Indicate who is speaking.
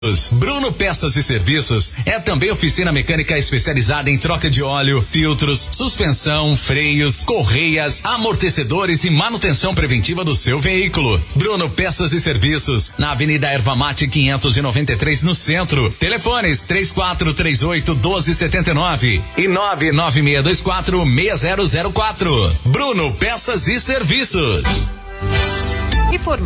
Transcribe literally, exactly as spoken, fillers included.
Speaker 1: Bruno Peças e Serviços é também oficina mecânica especializada em troca de óleo, filtros, suspensão, freios, correias, amortecedores e manutenção preventiva do seu veículo. Bruno Peças e Serviços, na Avenida Erva Mate quinhentos e noventa e três, no centro. Telefones três quatro três oito um dois sete nove e nove nove seis dois quatro seis zero zero quatro. Bruno Peças e Serviços.
Speaker 2: Informar